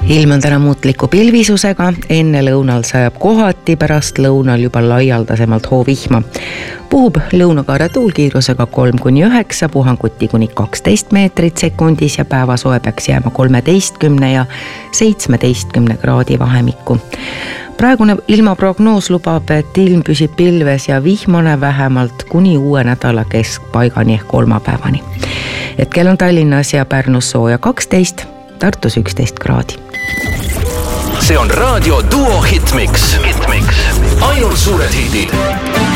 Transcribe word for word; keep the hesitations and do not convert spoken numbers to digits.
ilm on täna muutliku pilvisusega, enne lõunal sajab kohati, pärast lõunal juba laialdasemalt hoovihma. Puhub lõunakaare tuulkiirusega kolm kuni üheksa, puhanguti kuni kaksteist meetrit sekundis ja päevasoe peaks jääma kolmeteistkümne ja seitsmeteistkümne kraadi vahemikku. Praegune ilmaprognoos lubab, et ilm püsib pilves ja vihmane vähemalt kuni uue nädala keskpaigani ehk kolmapäevani. Hetkel on Tallinnas ja Pärnus sooja kaksteist, Tartus üksteist kraadi. See on Raadio Duo Hitmix. Hitmix. Ainult suured hitid.